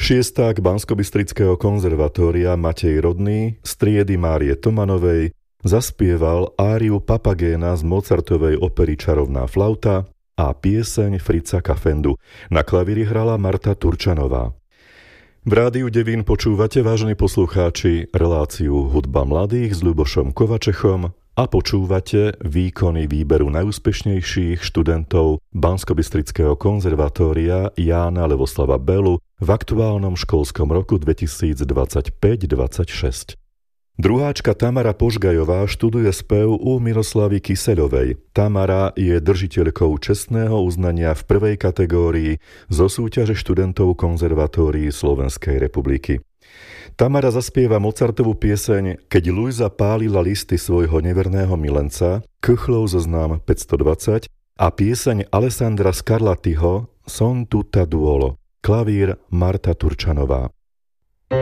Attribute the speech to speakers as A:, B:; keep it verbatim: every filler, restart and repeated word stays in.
A: Šiesták Banskobystrického konzervatória Matej Rodný z triedy Márie Tomanovej zaspieval áriu Papagéna z Mozartovej opery Čarovná flauta a pieseň Fritza Kafendu. Na klavíri hrala Marta Turčanová. V Rádiu Devín počúvate, vážení poslucháči, reláciu Hudba mladých s Ľubošom Kovačechom a počúvate výkony výberu najúspešnejších študentov Banskobystrického konzervatória Jána Levoslava Belu v aktuálnom školskom roku dvetisícdvadsaťpäť dvadsaťšesť. Druháčka Tamara Požgajová študuje spev u Miroslavy Kyseľovej. Tamara je držiteľkou čestného uznania v prvej kategórii zo súťaže študentov konzervatórií Slovenskej republiky. Tamara zaspieva Mozartovú pieseň Keď Luisa pálila listy svojho neverného milenca, Köchlov zoznam päťstodvadsať a pieseň Alessandra Scarlattiho Son tutta duolo. Klavír Marta Turčanová.